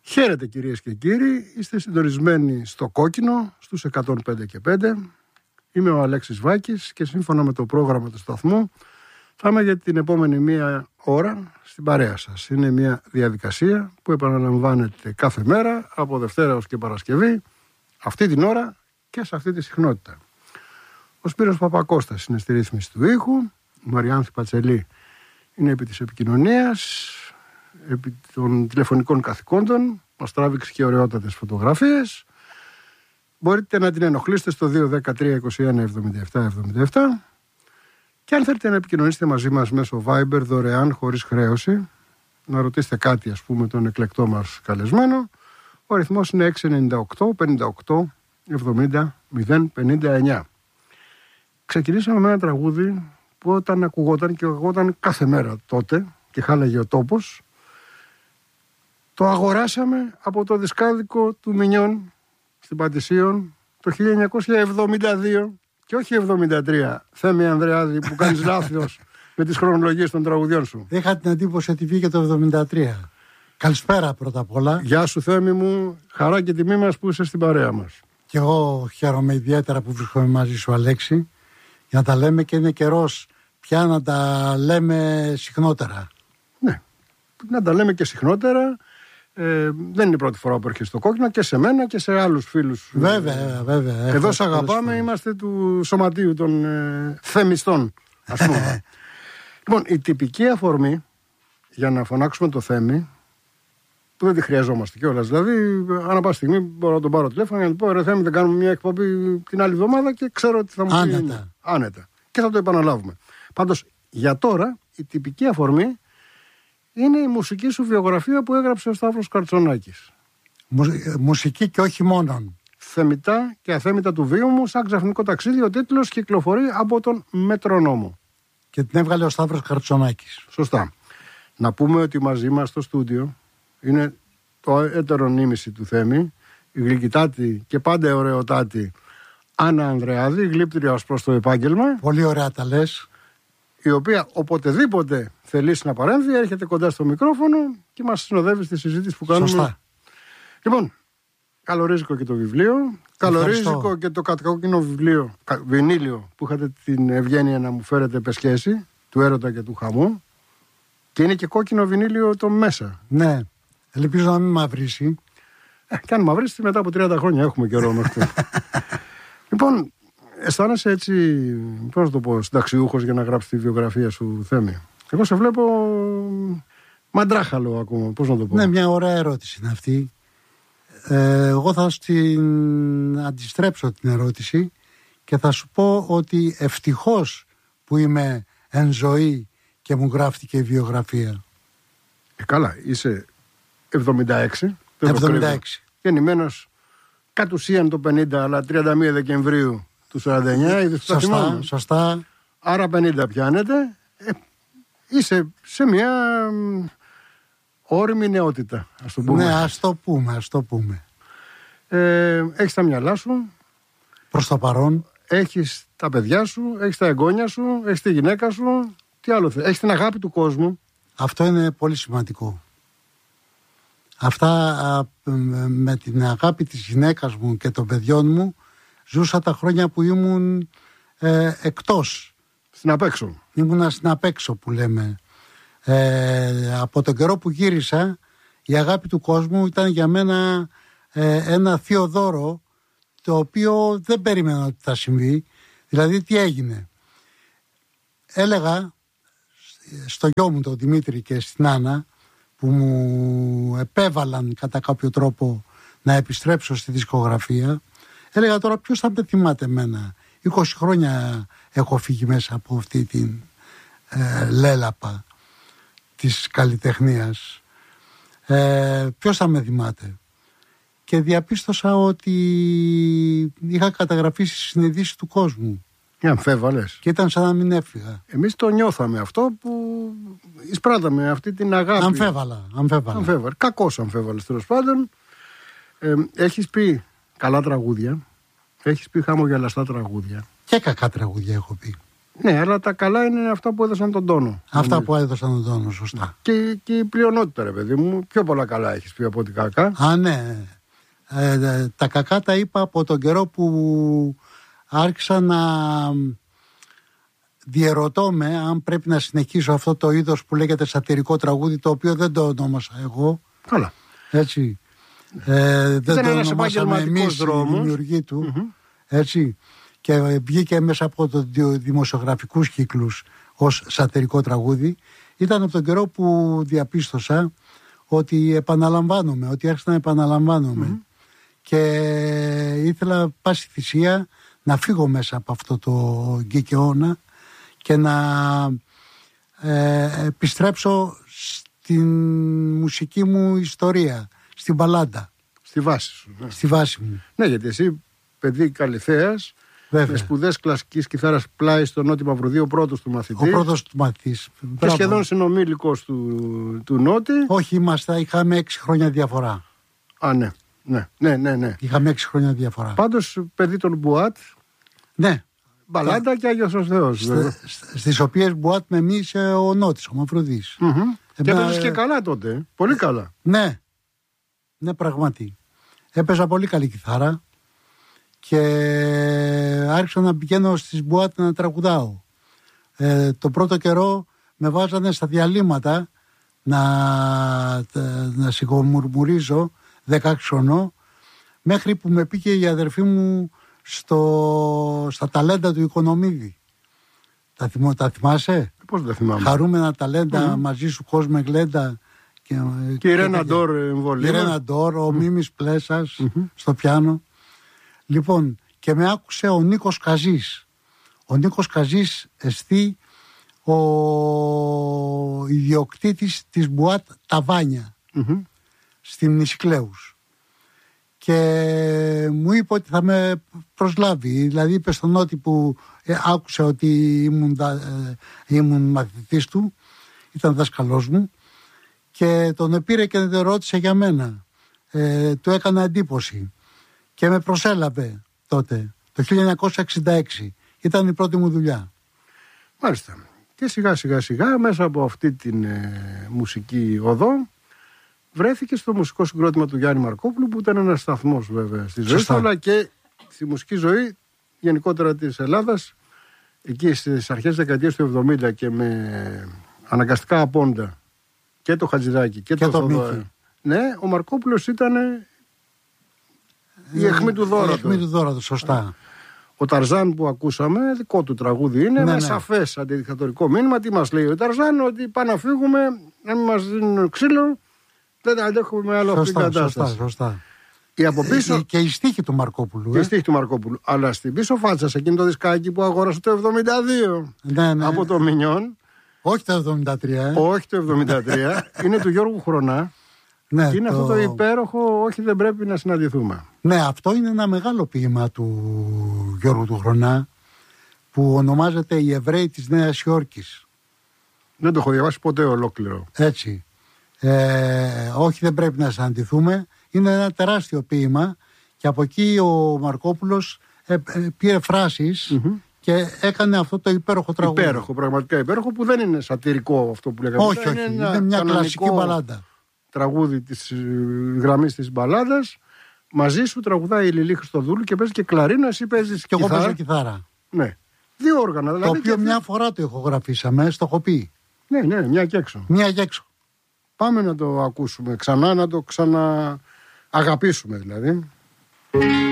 Χαίρετε κυρίες και κύριοι, είστε συντονισμένοι στο Κόκκινο, στους 105 και 5. Είμαι ο Αλέξης Βάκης και σύμφωνα με το πρόγραμμα του σταθμού θα είμαι για την επόμενη μία ώρα στην παρέα σας. Είναι μια διαδικασία που επαναλαμβάνεται κάθε μέρα από Δευτέρα ως και Παρασκευή, αυτή την ώρα και σε αυτή τη συχνότητα. Ο Σπύρος Παπακώστας είναι στη ρύθμιση του ήχου, η Μαριάνθη Πατσελή είναι επί της επικοινωνίας, επί των τηλεφωνικών καθηκόντων, μας τράβηξε και ωραιότατες φωτογραφίες. Μπορείτε να την ενοχλήσετε στο 213-21-77-77 και αν θέλετε να επικοινωνήσετε μαζί μας μέσω Viber δωρεάν, χωρίς χρέωση, να ρωτήσετε κάτι ας πούμε τον εκλεκτό μας καλεσμένο, ο αριθμός είναι 698-58-70-059. Ξεκινήσαμε με ένα τραγούδι που όταν ακουγόταν και ακουγόταν κάθε μέρα τότε και χάλαγε ο τόπος, το αγοράσαμε από το δισκάδικο του Μινιών στην Πατησίων το 1972 και όχι 73. Θέμη Ανδρεάδη, που κάνεις λάθος με τις χρονολογίες των τραγουδιών σου. Είχα την εντύπωση ότι βγήκε το 73. Καλησπέρα πρώτα απ' όλα. Γεια σου Θέμη μου, χαρά και τιμή μας που είσαι στην παρέα μας. Και εγώ χαίρομαι ιδιαίτερα που βρίσκομαι μαζί σου, Αλέξη, για να τα λέμε και είναι καιρός πια να τα λέμε συχνότερα. Ναι, να τα λέμε και συχνότερα. Δεν είναι η πρώτη φορά που έρχεσαι στο Κόκκινο και σε μένα και σε άλλους φίλους. Βέβαια. Εδώ σε αγαπάμε, είμαστε του σωματείου των θεμιστών, ας πούμε. Λοιπόν, η τυπική αφορμή για να φωνάξουμε το Θέμη, που δεν τη χρειαζόμαστε κιόλας. Δηλαδή, ανά πάσα στιγμή μπορώ να τον πάρω τηλέφωνο και να του πω: ρε Θέμη, δεν κάνουμε μια εκπομπή την άλλη εβδομάδα και ξέρω ότι θα μου πει άνετα. Και θα το επαναλάβουμε. Πάντως, για τώρα, η τυπική αφορμή είναι η μουσική σου βιογραφία που έγραψε ο Σταύρος Καρτσονάκης. Μουσική και όχι μόνον. Θεμητά και αθέμητα του βίου μου, σαν ξαφνικό ταξίδι, ο τίτλος κυκλοφορεί από τον Μετρονόμο. Και την έβγαλε ο Σταύρος Καρτσονάκης. Σωστά. Να πούμε ότι μαζί μας στο στούντιο είναι το έτερο νήμιση του Θέμη, η γλυκητάτη και πάντα ωραιοτάτη Άννα Ανδρεάδη, γλύπτρια ως προς το επάγγελμα. Πολύ ωραία τα λες. Η οποία οποτεδήποτε θελήσει να παρέμβει, έρχεται κοντά στο μικρόφωνο και μας συνοδεύει στη συζήτηση που κάνουμε. Σωστά. Λοιπόν, καλορίζικο και το βιβλίο. Καλορίζικο και το κατακόκκινο βιβλίο, βινίλιο, που είχατε την ευγένεια να μου φέρετε πεσχέση, του έρωτα και του χαμού. Και είναι και κόκκινο βινίλιο το μέσα. Ναι, ελπίζω να μην μαυρίσει. Και αν μαυρίσει, μετά από 30 χρόνια έχουμε καιρό μέχρι. Λοιπόν, αισθάνεσαι έτσι, πώς να το πω, συνταξιούχος για να γράψεις τη βιογραφία σου, Θέμη? Εγώ σε βλέπω μαντράχαλο ακόμα, πώς να το πω. Ναι, μια ωραία ερώτηση είναι αυτή. Εγώ θα την αντιστρέψω την ερώτηση και θα σου πω ότι ευτυχώς που είμαι εν ζωή και μου γράφτηκε η βιογραφία. Καλά, είσαι 76. 76. Γεννημένος κατ' ουσίαν το 50, αλλά 31 Δεκεμβρίου του 49. Σωστά. Άρα 50 πιάνεται. Είσαι σε μια όριμη νεότητα, ας το πούμε. Ναι, ας το πούμε. Έχεις τα μυαλά σου. Προς το παρόν. Έχεις τα παιδιά σου, έχεις τα εγγόνια σου, έχεις τη γυναίκα σου. Τι άλλο θέλεις? Έχεις την αγάπη του κόσμου. Αυτό είναι πολύ σημαντικό. Αυτά με την αγάπη της γυναίκας μου και των παιδιών μου ζούσα τα χρόνια που ήμουν εκτός. Στην απέξω. Ήμουνα στην απέξω που λέμε. Από τον καιρό που γύρισα, η αγάπη του κόσμου ήταν για μένα ένα θείο δώρο, το οποίο δεν περίμενα ότι θα συμβεί. Δηλαδή τι έγινε? Έλεγα στο γιο μου τον Δημήτρη και στην Άννα, που μου επέβαλαν κατά κάποιο τρόπο να επιστρέψω στη δισκογραφία, έλεγα τώρα ποιος θα με θυμάται εμένα? 20 χρόνια έχω φύγει μέσα από αυτή την λέλαπα της καλλιτεχνίας. Ποιος θα με θυμάται? Και διαπίστωσα ότι είχα καταγραφεί στις συνειδήσεις του κόσμου. Αμφέβαλες. Και ήταν σαν να μην έφυγα. Εμείς το νιώθαμε αυτό που εισπράταμε αυτή την αγάπη. Αμφέβαλα. Κακώς αμφέβαλες τέλος πάντων. Έχεις πει καλά τραγούδια. Έχεις πει χαμογελαστά τραγούδια. Και κακά τραγούδια έχω πει. Ναι, αλλά τα καλά είναι αυτά που έδωσαν τον τόνο. Αυτά που έδωσαν τον τόνο, σωστά. Και η πλειονότητα, ρε παιδί μου, πιο πολλά καλά έχεις πει από ότι κακά. Α, ναι. Τα κακά τα είπα από τον καιρό που άρχισα να διερωτώ με αν πρέπει να συνεχίσω αυτό το είδος που λέγεται σατυρικό τραγούδι, το οποίο δεν το ονόμασα εγώ. Καλά. Έτσι. Δεν το ονομάσαμε εμείς οι δημιουργοί του. Έτσι. Και βγήκε μέσα από δημοσιογραφικούς κύκλους ως σατυρικό τραγούδι. Ήταν από τον καιρό που διαπίστωσα ότι επαναλαμβάνομαι, ότι άρχισα να επαναλαμβάνομαι. Και ήθελα πάση θυσία να φύγω μέσα από αυτό το γκικαιώνα και να επιστρέψω στην μουσική μου ιστορία, στην μπαλάντα. Στη βάση σου. Ναι. Στη βάση μου. Ναι, γιατί εσύ, παιδί Καλυθέας, με σπουδές κλασικής κιθάρας πλάι στο Νότι Μαυρουδίου, ο πρώτος του μαθητή. Ο πρώτος του μαθητής. Και σχεδόν συνομήλικος του Νότι. Όχι, είχαμε 6 χρόνια διαφορά. Α, ναι. Ναι. Είχαμε 6 χρόνια διαφορά. Πάντως, παιδί των Μπουάτ. Ναι. Μπαλάντα και Άγιος ο Θεός. Στις οποίες Μπουάτ με μίλησε ο Νότης, ο Μαυρουδής. Και έπαιζες και καλά τότε. Πολύ καλά. Ναι. Ναι, πραγματι. Έπαιζα πολύ καλή κιθάρα. Και άρχισα να πηγαίνω στις Μπουάτ να τραγουδάω. Το πρώτο καιρό με βάζανε στα διαλύματα να σιγομουρμουρίζω 16 χρονών, μέχρι που με πήγε η αδερφή μου στα ταλέντα του Οικονομίδη. Τα θυμάσαι? Πώς δεν θυμάμαι. Χαρούμενα ταλέντα, μαζί σου κόσμε γλέντα. Και η Ρένα Ντόρ εμβολία. Η Ρένα Ντόρ, ο Μίμης Πλέσας στο πιάνο. Λοιπόν, και με άκουσε ο Νίκος Καζής. Ο Νίκος Καζής εστί ο ιδιοκτήτης της Μπουάτ Ταβάνια στην Νησικλέους. Και μου είπε ότι θα με προσλάβει. Δηλαδή είπε στον Νότι που άκουσε ότι ήμουν μαθητής του, ήταν δάσκαλός μου, και τον πήρε και τον ρώτησε για μένα. Του έκανα εντύπωση και με προσέλαβε τότε, το 1966. Ήταν η πρώτη μου δουλειά. Μάλιστα. Και σιγά μέσα από αυτή την μουσική οδό βρέθηκε στο μουσικό συγκρότημα του Γιάννη Μαρκόπουλου, που ήταν ένας σταθμός βέβαια στη ζωή του, αλλά και στη μουσική ζωή γενικότερα της Ελλάδας, εκεί στις αρχές της δεκαετίας του 70, και με αναγκαστικά απόντα και το Χατζηδάκι και το Θοδωρή. Ναι, ο Μαρκόπουλος ήταν η αιχμή του δώρα του. Η αιχμή του δώρα του, σωστά. Ο Ταρζάν που ακούσαμε, δικό του τραγούδι είναι, με σαφές αντιδικτατορικό μήνυμα. Τι μας λέει ο Ταρζάν? Ότι πάμε να φύγουμε, να μην μας δίνουν ξύλο, δεν αντέχουμε άλλο αυτή την κατάσταση. Σωστά. Από πίσω... Και η στίχη του Μαρκόπουλου. Και η στίχη του Μαρκόπουλου. Αλλά στην πίσω φάτσα, σε εκείνο το δισκάκι που αγόρασε το 72 από το Μινιόν. Όχι το 73. Όχι το 73. Είναι του Γιώργου Χρονά. Ναι, και είναι αυτό το υπέροχο «Όχι, δεν πρέπει να συναντηθούμε». Ναι, αυτό είναι ένα μεγάλο ποίημα του Γιώργου του Χρονά, που ονομάζεται «Οι Εβραίοι της Νέας Υόρκης». Δεν το έχω διαβάσει ποτέ ολόκληρο. Έτσι. «Όχι, δεν πρέπει να συναντηθούμε». Είναι ένα τεράστιο ποίημα, και από εκεί ο Μαρκόπουλος πήρε φράσεις και έκανε αυτό το υπέροχο τραγούδι. Υπέροχο, πραγματικά υπέροχο, που δεν είναι σατυρικό αυτό που λέγαμε. Όχι, είναι μια κλασική μπαλάντα. Τραγούδι της γραμμής της μπαλάντας. Μαζί σου τραγουδάει η Λιλή Χριστοδούλου και παίζει και κλαρίνο, εσύ παίζεις και κιθάρα. Εγώ παίζω κιθάρα. Ναι. Δύο όργανα δηλαδή. Το οποίο μια φορά το ηχογραφήσαμε, στο έχω πει. Ναι, μια και έξω. Μια και έξω. Πάμε να το ακούσουμε ξανά, να το ξανααγαπήσουμε δηλαδή.